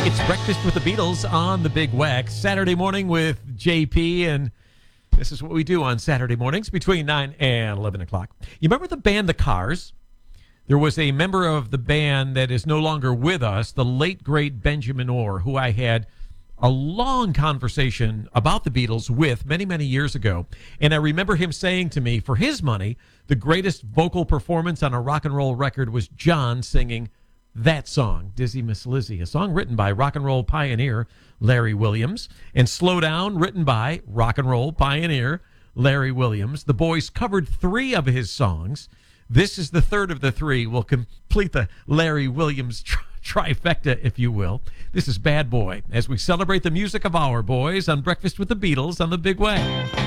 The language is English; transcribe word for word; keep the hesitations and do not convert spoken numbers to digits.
It's Breakfast with the Beatles on the Big Wax, Saturday morning with J P, and this is what we do on Saturday mornings between nine and eleven o'clock. You remember the band The Cars? There was a member of the band that is no longer with us, the late, great Benjamin Orr, who I had a long conversation about the Beatles with many, many years ago. And I remember him saying to me, for his money, the greatest vocal performance on a rock and roll record was John singing that song, Dizzy Miss Lizzy, a song written by rock and roll pioneer Larry Williams, and Slow Down, written by rock and roll pioneer Larry Williams. The boys covered three of his songs. This is the third of the three. We'll complete the Larry Williams tri- trifecta, if you will. This is Bad Boy, as we celebrate the music of our boys on Breakfast with the Beatles on the Big Way.